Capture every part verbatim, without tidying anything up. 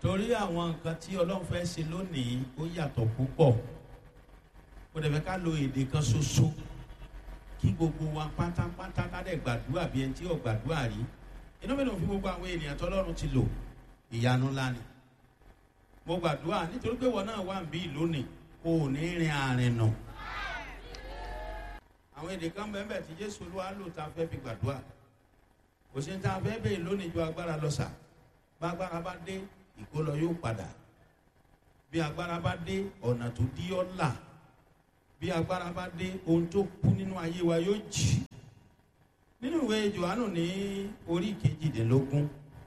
torí àwọn nǹkan tí ọlọ́run fẹ́ ṣe lónìí ó yàtọ̀ púpọ̀. Kò dẹ̀ fẹ́ ká lo èdè kan ṣoṣo kí gbogbo wa pátápátá ká dẹ̀ gbàdúrà bí ẹni tí ò gbàdúrà rí. Inú mi ló fi gbogbo àwọn ènìyàn tọ́lọ́run ti lò ìyanu ńlá ni. Mo gbàdúrà nítorí pé wọn náà wà ń bí lónìí kò ní rin àrìn nà. Àwọn èdè kan bẹ́ẹ̀ bẹ́ẹ̀ tí Jésù Olúwa lò tá a fẹ́ fi gbàdúrà. Kò sí ní tá a fẹ́ bẹ́ẹ̀ lónìí ju agbára lọ sà. Bá agbára bá dé ìkólọ yóò padà. Bí agbára bá dé ọ̀nà tó dí ọ́ là. Bí agbára bá dé ohun tó kú nínú ayé wa yóò jì. Nínú ìwé Jòhánù ní orí kejìdínlógún.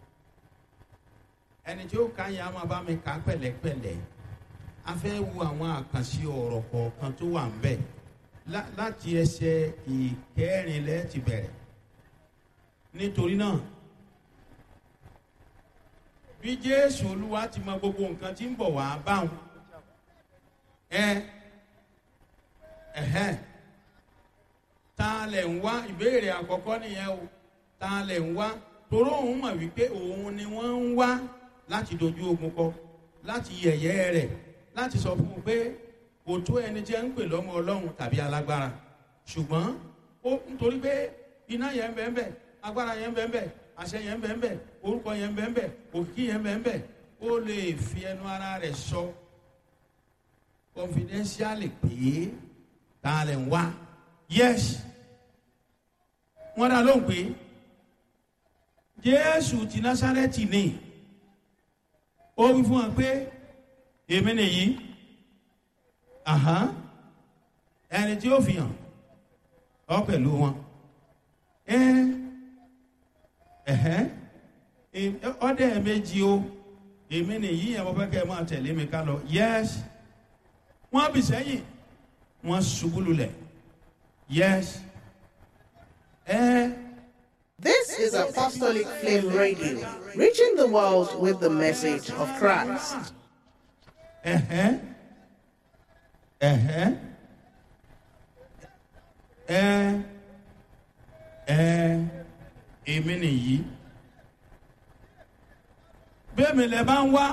Ẹni tí ó ka yẹn a máa bá mi kà pẹ̀lẹ́pẹ̀lẹ́. A fẹ́ wo àwọn àkànṣe ọ̀rọ̀ kọ̀ọ̀kan tó wà ń bẹ̀. Láti ẹsẹ̀ ìkẹrìnlẹ́ ti bẹ̀rẹ̀. Nítorí náà bí Jésù Olúwa ti mọ gbogbo nǹkan tí ń bọ̀ wá báwọn. Ẹ ẹ̀hẹ́n ta lẹ̀ ń wá ìbéèrè àkọ́kọ́ nìyẹn o ta lẹ̀ ń wá toró òun mọ̀ wípé òun ni wọ́n ń wá láti dojú ogun kọ láti yẹ̀yẹ́ rẹ̀ láti sọ fún un pé kò tó ẹni tí ẹ ń pè lọ́mọ Ọlọ́run tàbí alágbára ṣùgbọ́n ó nítorí pé iná yẹn ń bẹ ń bẹ agbára yẹn ń bẹ ń bẹ àṣẹ yẹn ń bẹ ń bẹ orúkọ yẹn ń bẹ ń bẹ òkìkí yẹn ń bẹ ń bẹ ó lè fi ẹnu ara rẹ̀ sọ confidentially pé ta lẹ̀ ń wá yes wọ́n dá lóhùn pé Jésù ti Násárẹ́tì ni ó wí fún wọn pé èmi nìyí ẹni tí ó fi hàn ọ pẹ̀lú wọn ọdẹ méjì o èmi nìyí ẹ̀ wọ́n fẹ́ kẹ́ ẹ máa tẹ̀lé mi ká lọ yes wọ́n bì sẹ́yìn wọ́n ṣubú lulẹ̀ yes. Eh. This is Apostolic Flame Radio, reaching the world with the message of Christ. Uh-huh. Uh-huh. Eh. Eh. Èmi nìyí. Bẹ́ẹ̀ mi lẹ bá ń wá.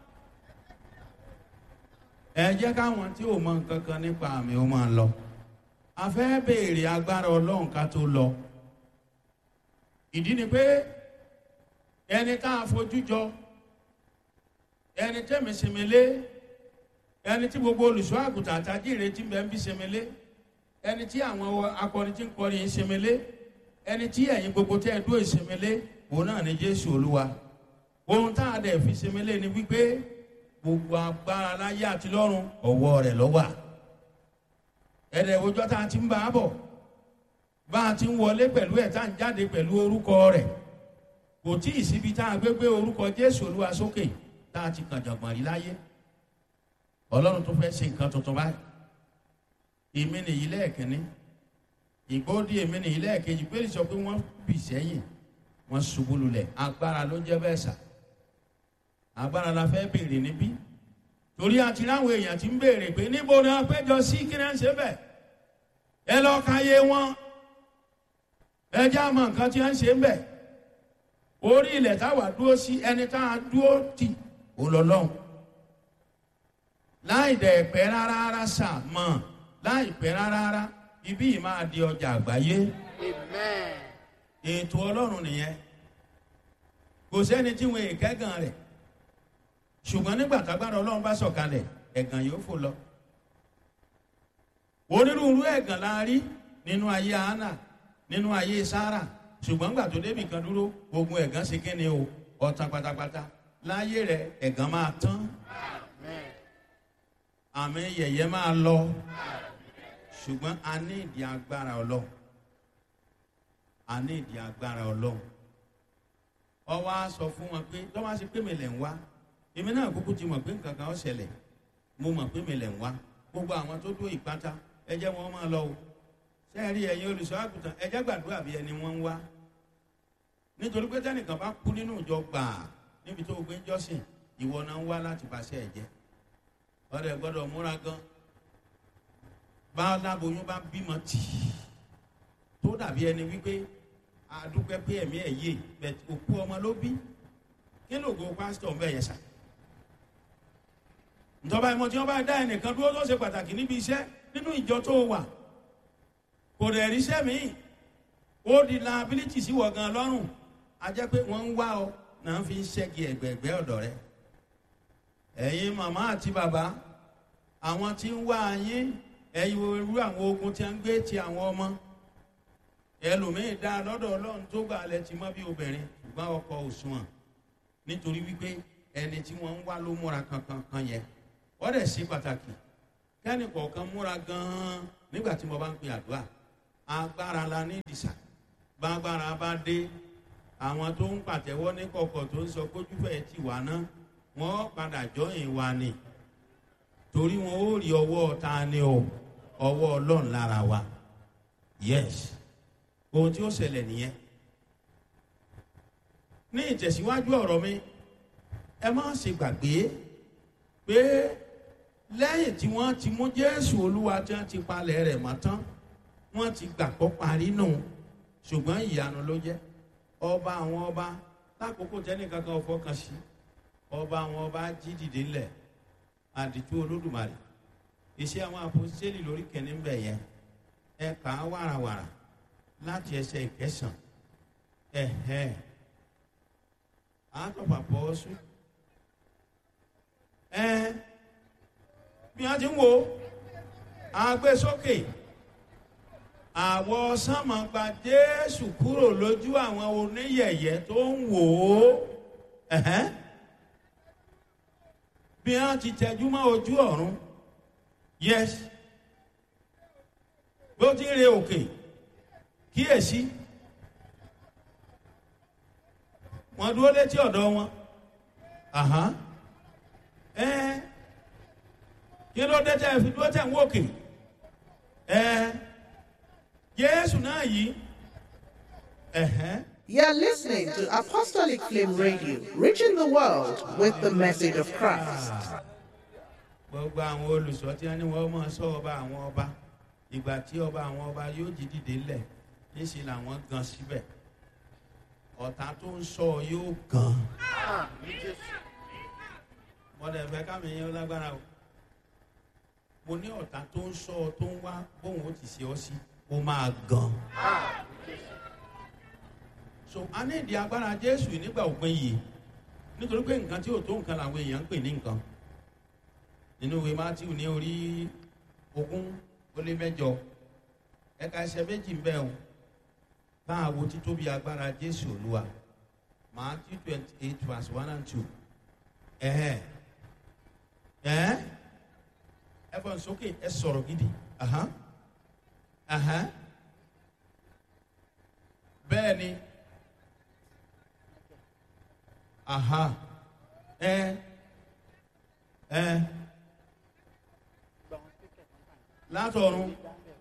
Ẹ jẹ́ káwọn tí ò mọ nǹkan kan nípa àmì ó máa lọ. A fẹ́ béèrè agbára Ọlọ́run ká tó lọ. Ìdí ni pé ẹni tá a fojú jọ ẹni tẹ́mi sèmélé ẹni tí gbogbo olùṣọ́ àgùntàn àtàjì ìrètí bẹ́ẹ̀ ń bí sèmélé ẹni tí àwọn akọrin tí ń kọrin yìí sèmélé ẹni tí ẹ̀yin gbogbo tẹ́ ẹ dúró sèmélé òun náà ni Jésù Olúwa. Ohun tá a dẹ̀ fi sèmélé ni wípé gbogbo agbára láyé àti lọ́run ọwọ́ rẹ̀ ló wà. Ẹ̀rẹ̀ òjò tá a ti ń bá a bọ̀ bá a ti ń wọlé pẹ̀lú ẹ̀ tá a ń jáde pẹ̀lú orúkọ rẹ̀ kò tí ì síbi tá a gbé gbé orúkọ Jésù Olúwa sókè tá a ti kàn jọ̀gbọ̀n rí láyé. Ọlọ́run tó fẹ́ ṣe nǹkan tuntun báyìí. Èmi nìyí lẹ́ẹ̀kínní ìgbóòdì èmi nìyí lẹ́ẹ̀kejì pé sọ pé wọ́n bì sẹ́yìn wọ́n ṣubú lulẹ̀ agbára ló jẹ́ bẹ́ẹ̀ sà. Agbára la fẹ́ béèrè níbí torí àti láwọn èèyàn ti ń béèrè pé níbo ni wọ́n péjọ sí kí ni wọ́n ṣe bẹ́ẹ̀ ẹ lọ́ọ́ ka yé wọn ẹ já mọ nǹkan tí wọ́n ṣe ń bẹ̀ orí ilẹ̀ táwa dúró sí ẹni tá a dúró tì ó lọ lọ́hùn láì dẹ̀ pẹ́ rárá rárá sà mọ̀ láì pẹ́ rárá rárá ibí yìí máa di ọjà àgbáyé ètò Ọlọ́run nìyẹn kò sẹ́ni tí wọn èkẹ́gàn rẹ̀ ṣùgbọ́n nígbà tágbára Ọlọ́run bá sọ̀kalẹ̀ ẹ̀gàn yóò fò lọ. Onírúurú ẹ̀gàn la rí nínú ayé Hánà nínú ayé Sárà ṣùgbọ́n gbà tó débì kan dúró ogun ẹ̀gàn ṣe kí ni o ọ̀tàn pátápátá láyé rẹ̀ ẹ̀gàn máa tán àmì yẹ̀yẹ́ máa lọ ṣùgbọ́n a ní ìdí agbára Ọlọ́run a ní ìdí agbára Ọlọ́run ó wá sọ fún wọn pé tó bá ṣe pé mi lẹ̀ ń wá èmi náà kúkú ti mọ̀ pé nǹkan kan ó ṣẹlẹ̀ mo mọ̀ pé mi lẹ̀ ń wá gbogbo àwọn tó dó ìpátá ẹ jẹ́ wọn máa lọ o sẹ́ẹ̀rí ẹ̀yin olùṣọ́ àgùntàn ẹ jẹ́ gbàdúrà bí ẹni wọ́n ń wá nítorí pé tẹ́nìkan bá kú nínú ìjọ gbàà níbi tó gbé jọ́sìn ìwọ náà ń wá láti bàṣẹ ẹ̀jẹ̀ ọ̀rẹ́ gbọ́dọ̀ múra gan bá láboyún bá bímọ tì tó dàbí ẹni wípé àdúpẹ́ pé ẹ̀mí ẹ̀ yé bẹ̀ òkú ọmọ ló bí kí ló go pásítọ̀ ń bẹ̀ yẹn sà ìjọba ìmọ̀ tí wọ́n bá dá ẹnìkan dúró tó ṣe pàtàkì níbi iṣẹ́ nínú ìjọ tó wà, kò rẹ̀ ríṣẹ́ míì, ó di liability sí wọ̀ gan lọ́rùn. A jẹ́ pé wọ́n ń wá ọ náà fi ń ṣẹ́gi ẹ̀gbẹ̀ẹ̀gbẹ́ ọ̀dọ̀ rẹ. Ẹ̀yin màmá àti bàbá, àwọn tí ń wá yín, ẹ̀yin irú àwọn ogun tí a ń gbé ti àwọn ọmọ. Ẹlòmíì dá lọ́dọ̀ Ọlọ́run tó gbà lẹ ti mọ́ bí obìnrin, ṣùgbọ́n ọkọ òṣùwọ̀n, nítorí wípé ẹni tí wọ́n ń wá ló múra kankan kan yẹn. Wọ́n dẹ̀ sí pàtàkì kẹ́ni kọ̀ọ̀kan múra gan-an nígbà tí mo bá ń pe àdúrà. Agbára la ní ìdìsà, gbàgbára bá dé, àwọn tó ń pàtẹ́wọ́ ní kọ̀kọ̀ tó ń sọ kójú fẹ́ ti wà náà, wọ́n padà jọyìn wa ni, torí wọn ó rí ọwọ́ ta ni o, ọwọ́ Ọlọ́run lára wa. Yes, ohun tí ó ṣẹlẹ̀ nìyẹn. Ní ìtẹ̀síwájú ọ̀rọ̀ mi, ẹ má ṣe gbàgbé pé lẹ́yìn tí wọ́n ti mú Jésù Olúwa tí wọ́n ti palẹ̀ rẹ̀ mọ́ tán, wọ́n ti gbàgbọ́ parí nù, ṣùgbọ́n ìyanu ló jẹ́. Ọba àwọn ọba, lákòókò tẹ́nìkankan ò fọkàn sí, ọba àwọn ọba jí dìde ńlẹ̀, àdìtú Olódùmarè. Iṣẹ́ àwọn àpòstélì lórí kẹ́ni ń bẹ̀ yẹn, ẹ kà á wàràwàrà láti ẹsẹ̀ ìkẹsàn. Ẹ̀hẹ́ àtọ̀pà pọ̀ sùn. Ẹ bí wọ́n ti ń wo agbésókè, àwọ̀ sánmọ̀ gba Jésù kúrò lójú àwọn oníyẹ̀yẹ́ tó ń wò ó. Ẹ̀hẹ́ bí wọ́n ti tẹjú mọ́ ojú ọ̀run. Yes, bí ó ti ń re òkè, kíyèsí wọ́n dúró létí ọ̀dọ̀ wọn. Àhán ẹ kí ló dé tẹ́ fi dúró tẹ́ ń wòkè? Ẹ Jésù náà yìí. Ẹ̀hẹ́. You are listening to Apostolic Flame Radio, reaching the world with the message of Christ. Gbogbo àwọn olùsọ tí wọ́n ní wọ́n máa sọ ọba àwọn ọba, ìgbà tí ọba àwọn ọba yóò jí dìde lẹ̀, níṣẹ́ làwọn gan síbẹ̀. Ọ̀tá tó ń sọ yóò gan. Wọ́n dẹ̀ fẹ́ kámi yẹn lágbára o. Mo ní ọ̀tá tó ń sọ tó ń wá bóun ó ti ṣe ọ sí, ó máa gan. So a ní ìdí agbára Jésù nígbà òpin yìí, nítorí pé nǹkan tí ò tó nǹkan làwọn èèyàn ń pè ní nǹkan. Nínú ìwé Mátíù ní orí ogún ó lé mẹ́jọ, ẹ̀ka ẹsẹ̀ méjì ń bẹ o. Báwo títóbi agbára Jésù Olúwa. Matthew twenty eight verse one and two. Ẹ̀hẹ́ ẹ̀ ẹ fọ́n sókè ẹ sọ̀rọ̀ gidi. Ahán ahán bẹ́ẹ̀ ni. Aha ẹ ẹ látọ̀run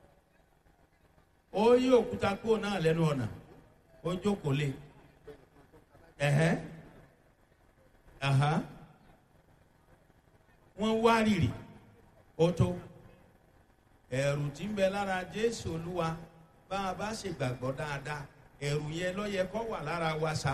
ó yí òkúta kúrò náà lẹ́nu ọ̀nà, ó jókòó lé. Ẹ̀hẹ́ aha wọ́n wá rìrì, ó tó. Ẹ̀rù tí ń bẹ lára Jésù Olúwa, bá a bá ṣe gbàgbọ́ dáadáa, ẹ̀rù yẹn ló yẹ kó wà lára wa sa.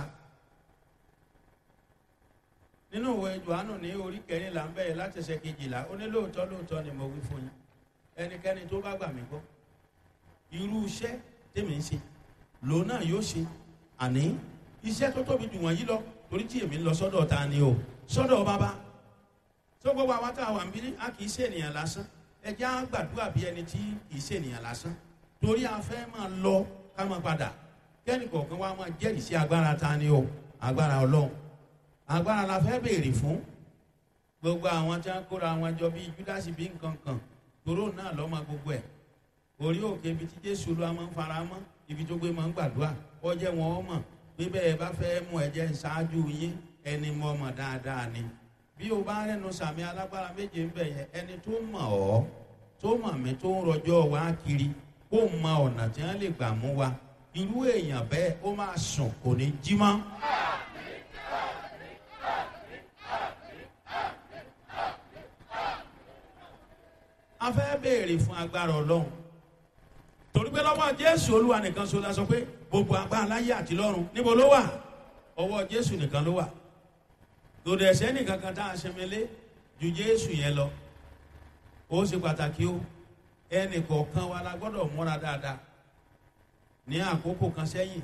Nínú ìwé Jòhánù ní orí kẹrìnlá ń bẹ̀rẹ̀ láti ẹsẹ̀ kejìlá, ó ní lóòótọ́ lóòótọ́ ni mo wí fún yín, ẹnikẹ́ni tó bá gbà mí gbọ́, irú iṣẹ́ tèmi ń ṣe lòun náà yóò ṣe, àní iṣẹ́ tó tóbi jù wọ̀nyí lọ, torí tí èmi ń lọ sọ́dọ̀ ta ni o, sọ́dọ̀ bàbá. Tó gbogbo àwọn tá a wà ń bí, a kì í ṣe ènìyàn lásán. Ẹ jẹ́ á gbàdúrà bí ẹni tí kì í ṣe ènìyàn lásán, torí a fẹ́ máa lọ ká máa padà. Kẹ́ni kọ̀ọ̀kan wa máa jẹ́rìí sí agbára ta ni o, agbára Ọlọ́run. Agbára la fẹ́ béèrè fún. Gbogbo àwọn tí wọ́n kóra wọn jọ bíi Júdásì bí nǹkan kan, toró náà lọ́mọ gbogbo ẹ̀. Orí òkè ibi tí Jésù Olúwa máa ń fara mọ́, ibi tó gbé máa ń gbàdúrà, ó jẹ́ wọn ó mọ̀ pé bẹ́ẹ̀ bá fẹ́ mú ẹ̀jẹ̀ ṣáájú yín, ẹni mọ̀ mọ̀ dáadáa ni. Bí o bá rẹ́nu sàmì alágbára méje ń bẹ̀ yẹn, ẹni tó mọ̀ ọ́, tó mọ̀ mí, tó ń rọjọ́ wá kiri, ó mọ ọ̀nà tí wọ́n lè gbà mú wa. Irú èèyàn bẹ́ẹ̀ ó máa sùn kò ní jí mọ́. A fẹ́ béèrè fún agbára Ọlọ́run, torí pé lọ́wọ́ Jésù Olúwa nìkan ṣoṣo la sọ pé gbogbo agbára láyé àti lọ́run níbo ló wà? Ọwọ́ Jésù nìkan ló wà. Lòdì ẹ̀ṣẹ̀ nìkan kan tá a ṣe mele, ju Jésù yẹn lọ. Ó ṣe pàtàkì o. Ẹnì kọ̀ọ̀kan wa la gbọ́dọ̀ múra dáadáa. Ní àkókò kan sẹ́yìn,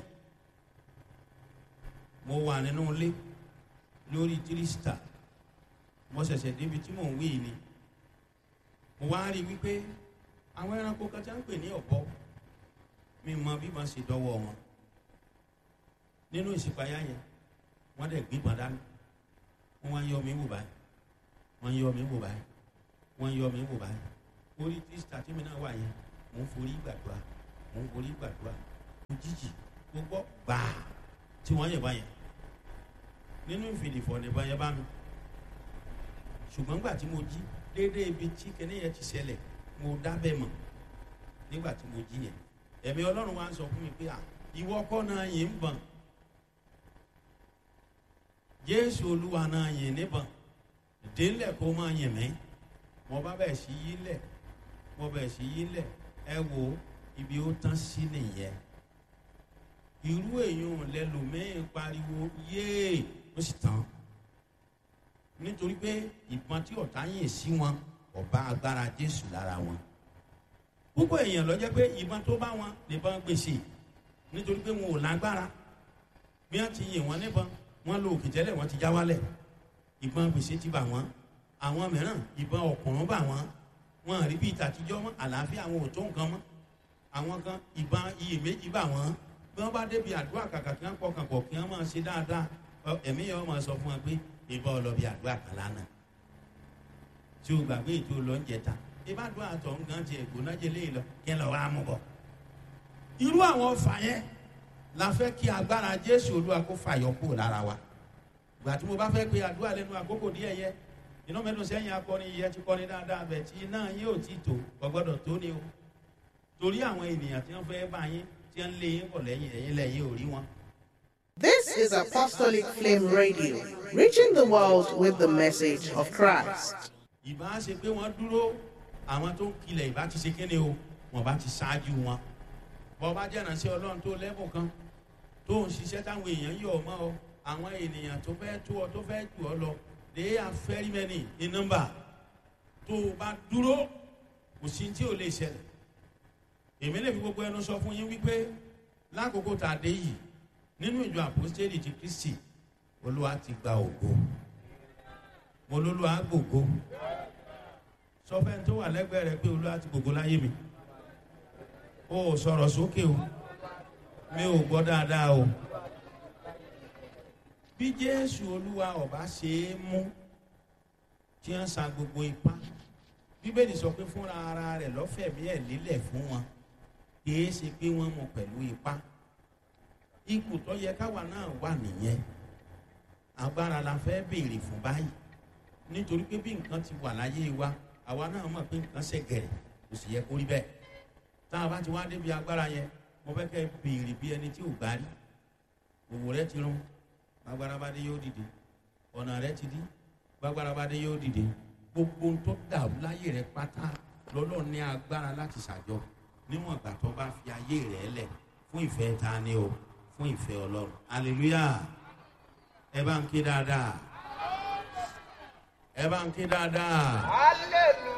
mo wà nínú ilé lórí tírísítà. Mo ṣẹ̀ṣẹ̀ débi tí mò ń wí ni. Mo wá rí wípé àwọn ẹranko kan tí wọ́n ń pè ní ọ̀bọ, mi mọ bí wọ́n ṣe dọ́wọ́ wọn. Nínú ìṣípayá yẹn, wọ́n dẹ̀ gbígbọ́n dání. Wọ́n wá ń yọ mí wò báyìí. Wọ́n ń yọ mí wò báyìí. Wọ́n ń yọ mí wò báyìí. Orí tírísítà tí mi náà wà yẹn, mò ń forí gbàdúrà. Mò ń forí gbàdúrà. Òjijì gbogbo gbàá tí wọ́n yẹ̀ báyẹn. Nínú ìfìdífọ̀ nìbọn yẹn bá mi. Ṣùgbọ́n nígbà tí mo jí déédéé ibi tí kinní yẹn ti ṣẹlẹ̀, mo dábẹ́ mọ̀ nígbà tí mo jí yẹn. Ẹ̀mí Ọlọ́run wá ń sọ fún mi pé à ìwọ kọ́ náà yìí ń bọ̀n. Jésù Olúwa náà yìí níbọn. Délẹ̀ kó máa yìn mí. Mo bá bẹ̀ sí yí lẹ̀. Mo bẹ̀ sí yí lẹ̀. Ẹ wo ibi ó tán sí nìyẹn. Irú èèyàn lẹ́lòmíì pariwo yéè ó sì tán. Nítorí pé ìbọn tí ọ̀tá yìn sí wọn ọba agbára Jésù lára wọn. Púpọ̀ èèyàn ló jẹ́ pé ìbọn tó bá wọn nìbọn gbèsè. Nítorí pé wọn ò lágbára. Bí wọ́n ti yìn wọ́n níbọn, wọ́n lo òkè tẹ́lẹ̀ wọ́n ti já wálẹ̀. Ìbọn gbèsè ti bà wọ́n. Àwọn mìíràn ìbọn ọ̀kùnrún bà wọ́n. Wọ́n rí bí ìtàtijọ́ mọ́, àlàáfíà àwọn ò tó nǹkan mọ́. Àwọn kan ìbọn iyèméjì bà wọ́n. Bí wọ́n bá débi àdúrà kàkà kí wọ́n pọkàn pọ̀ kí wọ́n máa ṣe dáadáa, ẹ̀mí yẹn wọ́n máa sọ fún wọn pé ìbọn ọlọ́bì àdúrà kan lánàá. Tí o gbàgbé ètò lọ́njẹta, ìbá àdúrà tó ń gan ti ẹ̀gbọ́n jẹ léyìn lọ kí ẹ lọ wá mú bọ̀. Irú àwọn ọfà yẹn la fẹ́ kí agbára Jésù Olúwa kó fàyọ kúrò lára wa. Ìgbà tí mo bá fẹ́ pe àdúrà lẹ́nu àkókò díẹ̀ yẹ, iná mẹ́nu sẹ́yìn akọrin yẹ ti kọrin dáadáa bẹ̀ tí iná yóò ti tò ọgbọ́dọ̀ tó ní o. Torí àwọn ènìyàn tí wọ́n fẹ́ bá yín tí wọ́n lé yín bọ̀ lẹ́yìn ẹ̀yìn lẹ́yìn ò rí wọn. This is Apostolic Flame Radio, reaching the world with the message of Christ. Ìbá ṣe pé wọ́n dúró, àwọn tó ń kilẹ̀ ìbá ti ṣe kéde o, wọ́n bá ti ṣáájú wọn. Bọ́ bá jẹ́ràn sí Ọlọ́run tó lẹ́bùn kan, tó ń ṣiṣẹ́ táwọn èèyàn yọ̀ ọ́ mọ́ ọ, àwọn ènìyàn tó fẹ́ tó ọ tó fẹ́ jù ọ lọ, they are very many in number. Tó o bá dúró, kò sí tí ò lè ṣẹlẹ̀. Èmi lè fi gbogbo ẹnu sọ fún yín wípé lákòókò tá a dé yìí nínú ìjọ àpòstélì ti Kristi Olúwa ti gba ògo. Mo lólúwa gbògo. Sọ fẹ́ tó wà lẹ́gbẹ̀ẹ́ rẹ pé Olúwa ti gbògo láyé mi. O ò sọ̀rọ̀ sókè o. Mi ò gbọ́ dáadáa o. Bí Jésù Olúwa ọba ṣe é mú tí wọ́n sa gbogbo ipá. Bíbélì sọ pé fúnra ara rẹ̀ lọ́fẹ̀mí ẹ̀ lílẹ̀ fún wọn. Kìí ṣe pé wọ́n mú pẹ̀lú ipá. Ipò tó yẹ káwa náà wà nìyẹn. Agbára la fẹ́ béèrè fún báyìí. Nítorí pé bí nǹkan ti wà láyé wa, àwa náà mọ̀ pé nǹkan ṣe gẹ̀rẹ̀ kò sì yẹ kó rí bẹ́ẹ̀. Tá a bá ti wá débi agbára yẹn, mo fẹ́ kẹ́ béèrè bí ẹni tí ò gbá rí. Òwò rẹ ti rún, gbàgbára bá dé yóò dìde. Ọ̀nà rẹ ti dí, gbàgbára bá dé yóò dìde. Gbogbo ohun tó dàrú láyé rẹ pátá lọ́lọ́run ní agbára láti ṣàjọ. Níwọ̀n ìgbà tó bá fi ayé rẹ̀ lẹ̀ fún ìfẹ́ ta ni o, fún ìfẹ́ Ọlọ́run. Hallelujah. Ẹ bá ń ké dáadáa. Ẹ bá ń ké dáadáa. Hallelujah.